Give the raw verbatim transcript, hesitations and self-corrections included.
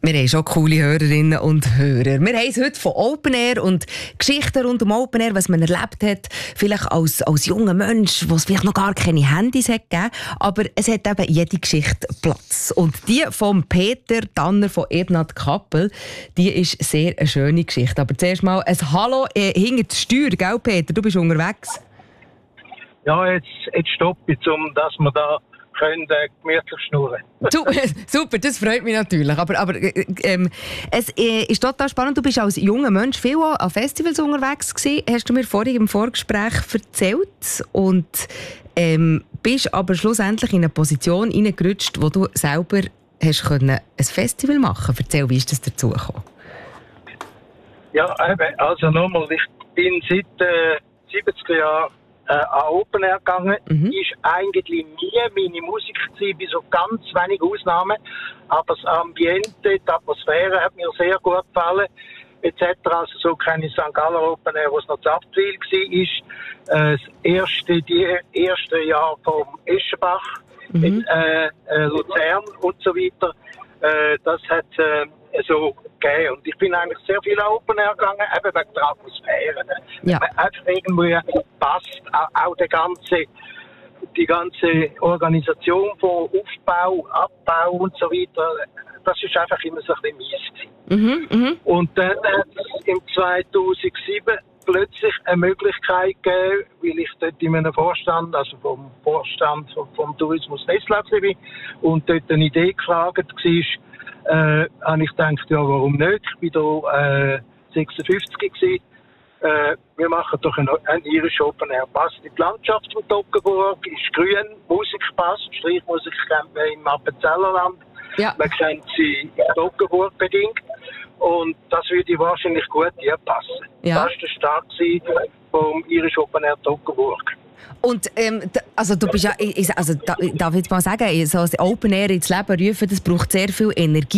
Wir haben schon coole Hörerinnen und Hörer. Wir haben es heute von Open Air und Geschichten rund um Open Air, was man erlebt hat, vielleicht als, als junger Mensch, wo es vielleicht noch gar keine Handys hat gegeben, aber es hat eben jede Geschichte Platz. Und die von Peter Tanner von Ebnat Kappel, die ist sehr eine schöne Geschichte. Aber zuerst mal ein Hallo äh, hinter die Steuer, gell Peter? Du bist unterwegs. Ja, jetzt, jetzt stoppe ich, um dass wir da können äh, gemütlich schnurren. Super, das freut mich natürlich. Aber, aber äh, ähm, es äh, ist total spannend. Du bist als junger Mensch viel an Festivals unterwegs gewesen, hast du mir vorhin im Vorgespräch erzählt. Und ähm, bist aber schlussendlich in eine Position hineingerutscht, wo du selber hast können ein Festival machen. Erzähl, wie ist das dazu gekommen? Ja, eben, also nochmal, ich bin seit äh, siebziger Jahren Äh, an Open Air gegangen. Mhm. Ist eigentlich nie meine Musik gewesen, bis so ganz wenige Ausnahmen. Aber das Ambiente, die Atmosphäre hat mir sehr gut gefallen. et cetera. Also so kenne ich Sankt Galler Open Air, wo es noch Zapfwil war. Äh, das erste, die erste Jahr vom Eschenbach mhm. mit äh, äh, Luzern und so weiter. Äh, das hat äh, so gegeben. Und ich bin eigentlich sehr viel an Open Air gegangen, eben wegen der Atmosphäre. Ne? Ja. Einfach irgendwie passt auch, auch der ganze, die ganze Organisation von Aufbau, Abbau und so weiter. Das ist einfach immer so ein bisschen mies. Mhm, mh. Und dann hat es im zweitausendsieben plötzlich eine Möglichkeit gegeben, weil ich dort in einem Vorstand, also vom Vorstand vom, vom Tourismus Nestlauf bin und dort eine Idee gefragt war, äh, habe ich gedacht, ja, warum nicht? Ich war da äh, sechsundfünfzig gewesen. Äh, wir machen doch ein, ein irisch Open Air. Passt in die Landschaft von Toggenburg, ist grün, Musik passt, Streichmusik kennt man im Appenzellerland. Ja. Man kennt sie in Toggenburg bedingt. Und das würde wahrscheinlich gut hier passen. Ja. Das war der Start vom irisch Open Air Toggenburg. Und ähm, also du bist ja, also, darf ich jetzt mal sagen, so ein Open Air ins Leben rufen, das braucht sehr viel Energie.